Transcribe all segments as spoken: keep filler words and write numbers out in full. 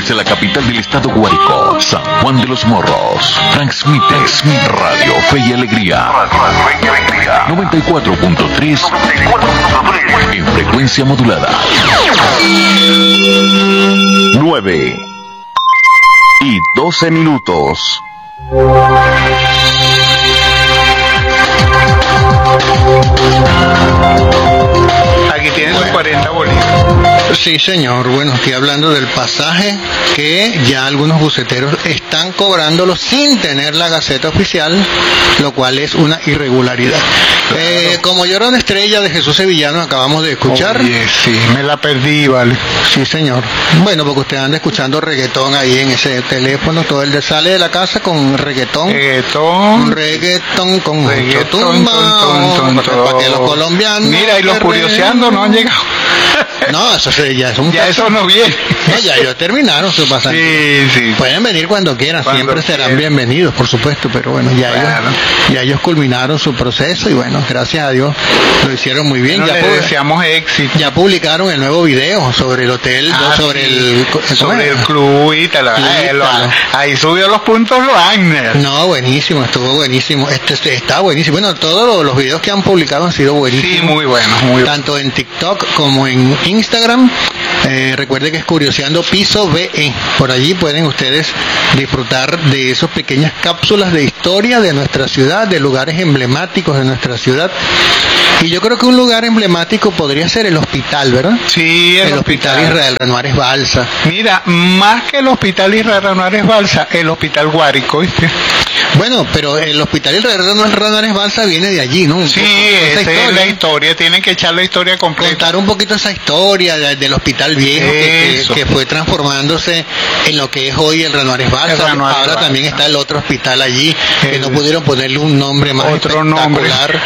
desde la capital del estado Guárico, San Juan de los Morros. Transmite Radio Fe y Alegría. noventa y cuatro punto tres en frecuencia modulada. nueve y doce minutos. Aquí tienes sus cuarenta bolívares. Sí, señor. Bueno, estoy hablando del pasaje que ya algunos buceteros están cobrándolo sin tener la Gaceta Oficial, lo cual es una irregularidad. Claro. Eh, como Llorón Estrella de Jesús Sevillano acabamos de escuchar. Oye, sí, me la perdí, vale. Sí, señor. Bueno, porque usted anda escuchando reggaetón ahí en ese teléfono, todo el de sale de la casa con reggaetón. Reggaetón. Reggaetón con reggaetón, mucho tumba, ton, ton, ton, ton. para que los colombianos... Mira, y los curioseando no han llegado. No, eso ya es un... Ya eso no viene. No, ya ellos terminaron su pasaje. Sí, sí. Pueden venir cuando quieran, cuando siempre serán quieran. bienvenidos, por supuesto, pero bueno, ya, Claro. ellos, ya ellos culminaron su proceso y bueno, gracias a Dios lo hicieron muy bien. Bueno, ya, les pu- deseamos éxito. ya publicaron el nuevo video sobre el hotel, Ah, sobre sí. el... sobre el club Ítalo. Club Eh, lo- Ítalo. Ahí subió los puntos Wagner. No, buenísimo, estuvo buenísimo. Este, este está buenísimo. Bueno, todos los, los videos que han publicado han sido buenísimos. Sí, muy bueno, muy bueno. Tanto en TikTok como en Instagram. Eh, recuerde que es Curioseando Piso B E. Por allí pueden ustedes disfrutar de esas pequeñas cápsulas de historia de nuestra ciudad, de lugares emblemáticos de nuestra ciudad. Y yo creo que un lugar emblemático podría ser el hospital, ¿verdad? Sí, el, El hospital Israel Renuares Balsa. Mira, más que el hospital Israel Renuares Balsa, el hospital Guárico, ¿viste? Bueno, pero el hospital Israel Renuares Balsa viene de allí, ¿no? Un Sí, poco, esa esa es historia. la historia, tienen que echar la historia completa. Contar un poquito esa historia de- del hospital viejo que, que- Eso. que fue transformándose en lo que es hoy el Renuares Balsa. El Renuares Ahora Balsa. también está el otro hospital allí, que El- no pudieron ponerle un nombre más Otro nombre. espectacular.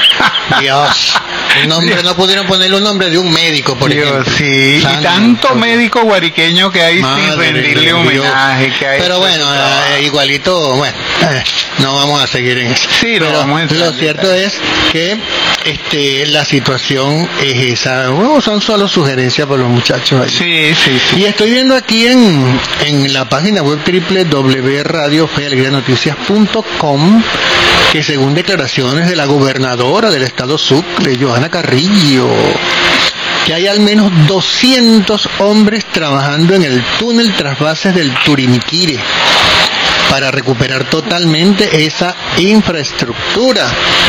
Dios, un nombre, no pudieron ponerle un nombre de un médico, por Dios, ejemplo. sí, y Santo tanto Dios. médico guariqueño que hay Madre sin rendirle de Dios. homenaje. Que hay Pero bueno, eh, igualito, bueno, eh, no vamos a seguir en eso. Sí, lo Pero vamos a entrar. lo cierto es que este la situación es esa. Bueno, son solo sugerencias para los muchachos ahí. Sí, sí, sí. Y estoy viendo aquí en, en la página web doble u doble u doble u punto radio fe alegría noticias punto com que según declaraciones de la gobernadora del estado Sucre, Johanna Carrillo, que hay al menos doscientos hombres trabajando en el túnel trasvases del Turimiquire para recuperar totalmente esa infraestructura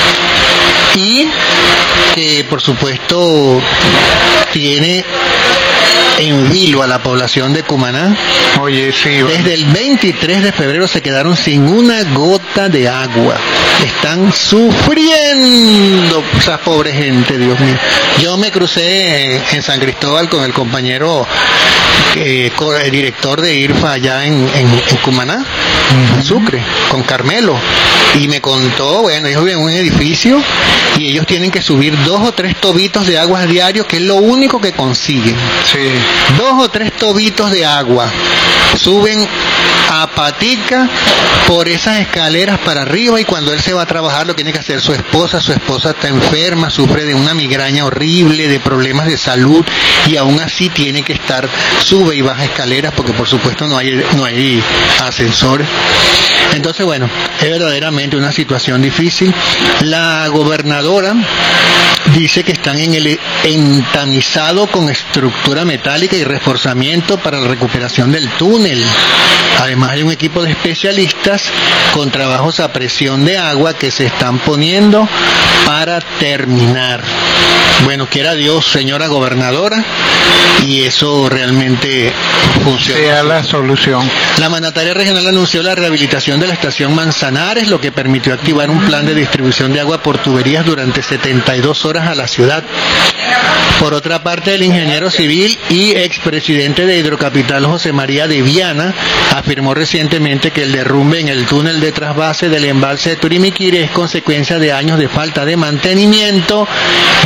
y que por supuesto tiene en vilo a la población de Cumaná. Oye, sí. Desde el veintitrés de febrero se quedaron sin una gota de agua. Están sufriendo esa pobre gente, Dios mío. Yo me crucé en, en San Cristóbal con el compañero eh, co- el director de IRFA allá en, en, en Cumaná, en Sucre, con Carmelo. Y me contó, bueno, ellos viven en un edificio y ellos tienen que subir dos o tres tobitos de agua diario, que es lo único que consiguen. Sí. Dos o tres tobitos de agua suben a patica por esas escaleras para arriba, y cuando él se va a trabajar lo tiene que hacer su esposa. Su esposa está enferma, sufre de una migraña horrible, de problemas de salud, y aún así tiene que estar, sube y baja escaleras porque por supuesto no hay, no hay ascensores. Entonces, bueno, es verdaderamente una situación difícil. La gobernadora dice que están en el entamizado con estructura metálica y reforzamiento para la recuperación del túnel. Además hay un equipo de especialistas con trabajos a presión de agua que se están poniendo para terminar. Bueno, quiera Dios, señora gobernadora, y eso realmente funciona. Sea la solución. La mandataria regional anunció la rehabilitación de la estación Manzanares, lo que permitió activar un plan de distribución de agua por tuberías durante setenta y dos horas a la ciudad. Por otra parte, el ingeniero civil y expresidente de Hidrocapital, José María de Viana, afirmó recientemente que el derrumbe en el túnel de trasvase del embalse de Turimiquire es consecuencia de años de falta de mantenimiento y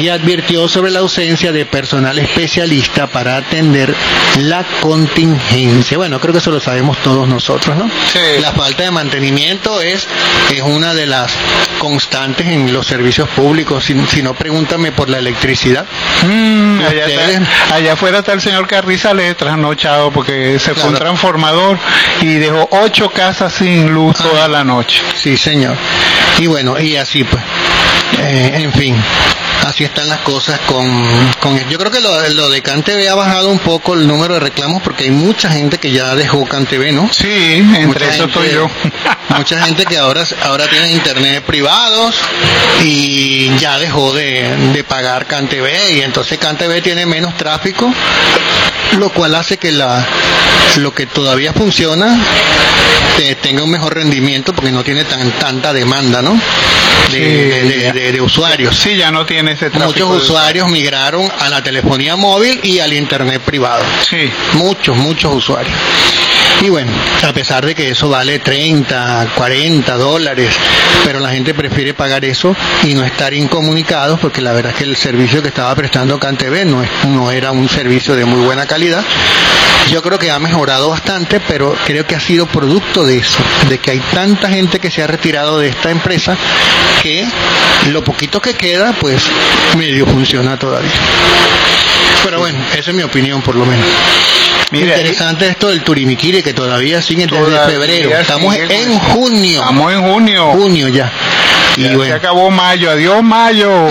y advirtió sobre la ausencia de personal especialista para atender la contingencia. Bueno, creo que eso lo sabemos todos nosotros, ¿no? Sí. La falta de mantenimiento es, es una de las constantes en los servicios públicos. Si, si no, pregúntame por la electricidad. Mm, allá, Ustedes- está- allá afuera está el señor Carrizales trasnochado porque se fue un Claro. transformador y dejó ocho casas sin luz Ah. toda la noche. Sí, señor. Y bueno, y así pues. Eh, en fin, así están las cosas con, con... Yo creo que lo, lo de CanTV ha bajado un poco el número de reclamos porque hay mucha gente que ya dejó CanTV, ¿no? Sí, entre Mucha eso gente- estoy yo. Mucha gente que ahora, ahora tiene internet privados y ya dejó de, de pagar CanTV, y entonces CanTV tiene menos tráfico, lo cual hace que la lo que todavía funciona te- tenga un mejor rendimiento porque no tiene tan tanta demanda, ¿no? De, Sí, de- ya. de- de usuarios. Sí, ya no tiene ese tráfico. Muchos de- usuarios migraron a la telefonía móvil y al internet privado. Sí. Muchos, muchos usuarios. Y bueno, a pesar de que eso vale treinta, cuarenta dólares, pero la gente prefiere pagar eso y no estar incomunicados, porque la verdad es que el servicio que estaba prestando CanTV no, es- no era un servicio de muy buena calidad. Yo creo que ha mejorado bastante, pero creo que ha sido producto de eso, de que hay tanta gente que se ha retirado de esta empresa que lo poquito que queda, pues medio funciona todavía. Pero bueno, esa es mi opinión por lo menos. Mira, Interesante esto del Turimiquiri, que todavía sigue desde Todavía febrero. Estamos sigue en con- junio. Estamos en junio. Junio ya. Y Ya se bueno, acabó mayo. Adiós, mayo.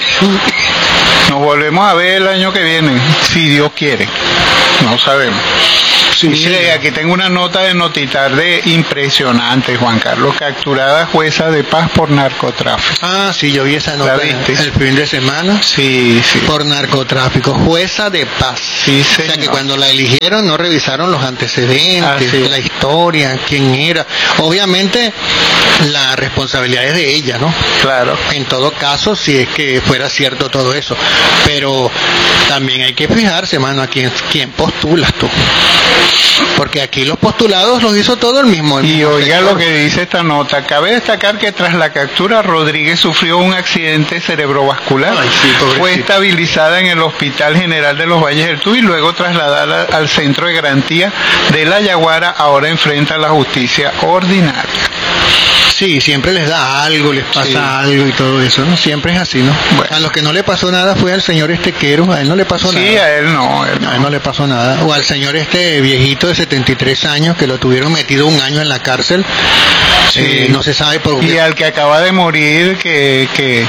Nos volvemos a ver el año que viene, si Dios quiere. No sabemos. Mire, aquí tengo una nota de Notitarde impresionante, Juan Carlos. Capturada jueza de paz por narcotráfico. ah, sí, yo vi esa nota ¿La viste? el fin de semana. Sí, sí. Por narcotráfico, jueza de paz. Sí, O sea que señor. cuando la eligieron no revisaron los antecedentes, Así es. la historia, quién era. Obviamente la responsabilidad es de ella, ¿no? Claro. En todo caso, si es que fuera cierto todo eso. Pero también hay que fijarse, mano, a quién, quién postulas tú. Porque aquí los postulados los hizo todo el mismo. el Y mismo oiga sector. lo que dice esta nota. Cabe destacar que tras la captura, Rodríguez sufrió un accidente cerebrovascular. Ay, sí, pobrecito. Fue estabilizada en el Hospital General de los Valles del Tuy y luego trasladada al Centro de Garantía de La Yaguara. Ahora enfrenta la justicia ordinaria. Sí, siempre les da algo, les pasa Sí. algo y todo eso, ¿no? Siempre es así, ¿no? Bueno. A los que no le pasó nada fue al señor Estequero, a él no le pasó Sí, nada. a él no. a él A él no le pasó nada. O al señor este viejito de setenta y tres años que lo tuvieron metido un año en la cárcel. Sí. Eh, no se sabe por Y qué. al que acaba de morir, que, que,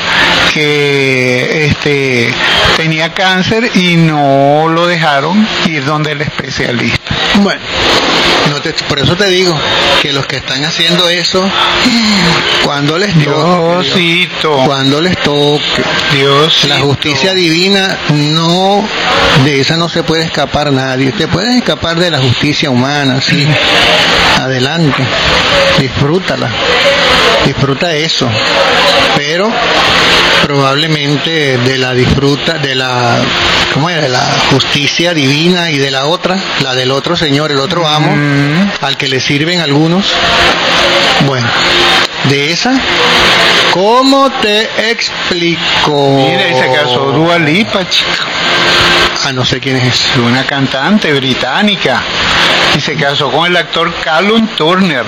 que este, tenía cáncer y no lo dejaron ir donde el especialista. Bueno, no te- por eso te digo que los que están haciendo eso, cuando les toque, Diosito, cuando les toque, Dios. la justicia divina no, de esa no se puede escapar nadie. Te puedes escapar de la justicia humana, sí. Adelante, disfrútala, disfruta eso. Pero probablemente de la disfruta, de la, ¿cómo es? De la justicia divina y de la otra, la del otro señor, el otro amo, Mm. al que le sirven algunos. Bueno, de esa, ¿cómo te explico? Mira, y se casó Dua Lipa, chica, Ah, no sé quién es ese. una cantante británica, y se casó con el actor Callum Turner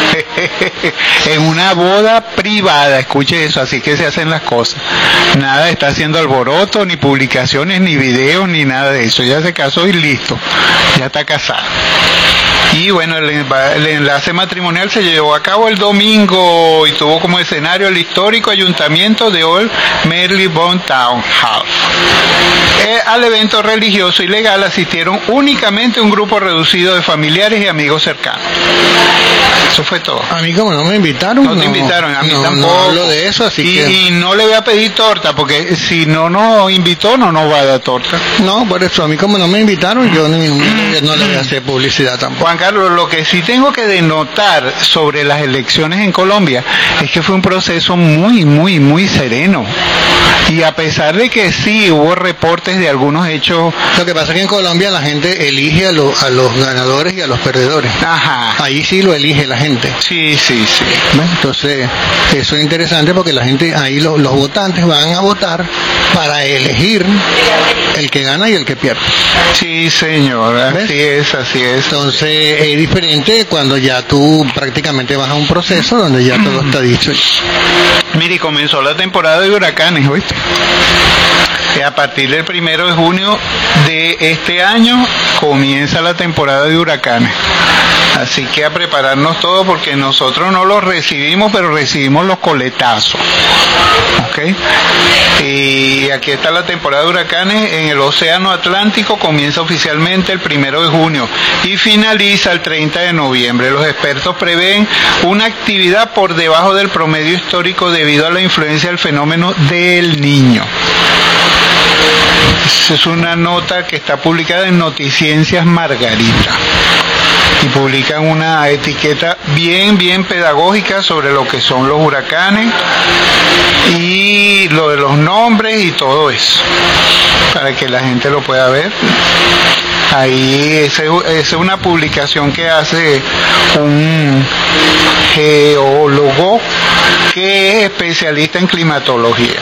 en una boda privada. Escuche eso, así que se hacen las cosas. Nada está haciendo alboroto, ni publicaciones, ni videos, ni nada de eso. Ya se casó y listo, ya está casada. Y bueno, el, el enlace matrimonial se llevó a cabo el domingo y tuvo como escenario el histórico ayuntamiento de Old Marylebone Town Hall. Eh, al evento religioso y legal asistieron únicamente un grupo reducido de familiares y amigos cercanos. Eso fue todo. A mí como no me invitaron. No te invitaron, a mí no, tampoco. No hablo de eso, así y, que... y no le voy a pedir torta, porque si no nos invitó, no nos va a dar torta. No, por eso, a mí como no me invitaron, yo ni- ni- no le voy a hacer publicidad tampoco. Juan Carlos, lo que sí tengo que denotar sobre las elecciones en Colombia es que fue un proceso muy, muy, muy sereno. Y a pesar de que sí hubo reportes de algunos hechos, Lo que pasa es que en Colombia la gente elige a, lo- a los ganadores y a los perdedores. ajá, Ahí sí lo elige la gente. sí, sí, sí. ¿Ves? Entonces, eso es interesante porque la gente, ahí lo- los votantes van a votar para elegir el que gana y el que pierde. Sí, señor, así ¿ves? es, así es. Entonces es diferente cuando ya tú prácticamente vas a un proceso donde ya todo está dicho. Mire, comenzó la temporada de huracanes, ¿oíste? Que a partir del primero de junio de este año comienza la temporada de huracanes. Así que a prepararnos todos porque nosotros no los recibimos, pero recibimos los coletazos. ¿Ok? Y aquí está la temporada de huracanes en el Océano Atlántico, comienza oficialmente el primero de junio y finaliza el treinta de noviembre. Los expertos prevén una actividad por debajo del promedio histórico debido a la influencia del fenómeno del Niño. Es una nota que está publicada en Noticiencias Margarita y publican una etiqueta bien, bien pedagógica sobre lo que son los huracanes y lo de los nombres y todo eso, para que la gente lo pueda ver. Ahí esa es una publicación que hace un geólogo que es especialista en climatología.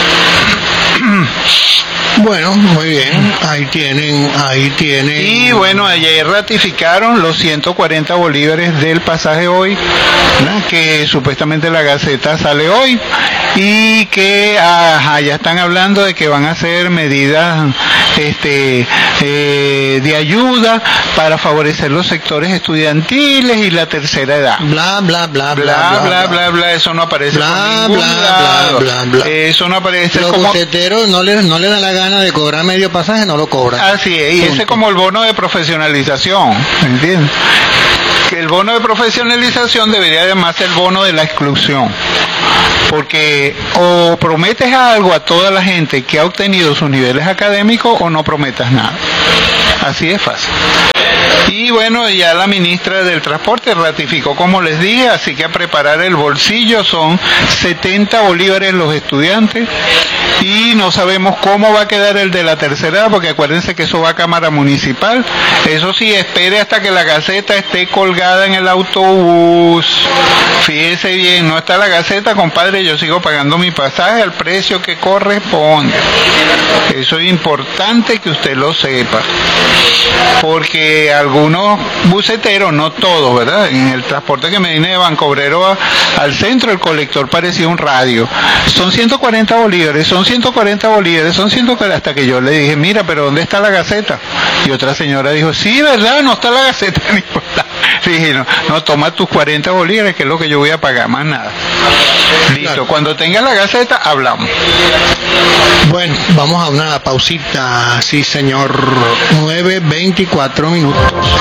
Bueno, muy bien, ahí tienen, ahí tienen. Y bueno, ayer ratificaron los ciento cuarenta bolívares del pasaje hoy, ¿no? Que supuestamente la Gaceta sale hoy y que ajá, ya están hablando de que van a hacer medidas este eh, de ayuda para favorecer los sectores estudiantiles y la tercera edad. Bla bla bla bla bla bla bla, bla eso no aparece bla, por ningún bla, lado. Bla, bla, bla. Eso no aparece. Los como buceteros no le no le da la gana de cobrar medio pasaje, no lo cobran. Así es, y Punto. Ese es como el bono de profesionalización, ¿me entiendes? Que el bono de profesionalización debería llamarse el bono de la exclusión, porque o prometes algo a toda la gente que ha obtenido sus niveles académicos o no prometas nada. Así es fácil. Y bueno, ya la ministra del Transporte ratificó, como les dije, así que a preparar el bolsillo. Son setenta bolívares los estudiantes y no sabemos cómo va a quedar el de la tercera edad, porque acuérdense que eso va a Cámara Municipal. Eso sí, espere hasta que la Gaceta esté colgada en el autobús. Fíjese bien, no está la Gaceta, compadre, yo sigo pagando mi pasaje al precio que corresponde. Eso es importante que usted lo sepa, porque algunos buceteros, no todos, ¿verdad? En el transporte que me vine de Bancobrero a, al centro, el colector parecía un radio. Son ciento cuarenta bolívares, son ciento cuarenta bolívares, son ciento cuarenta, hasta que yo le dije, mira, pero ¿dónde está la Gaceta? Y otra señora dijo, sí, ¿verdad? No está la Gaceta. Le dije, no, no, toma tus cuarenta bolívares, que es lo que yo voy a pagar, más nada. Listo, claro. Cuando tenga la Gaceta, hablamos. Bueno, vamos a una pausita, sí señor, nueve veinticuatro minutos.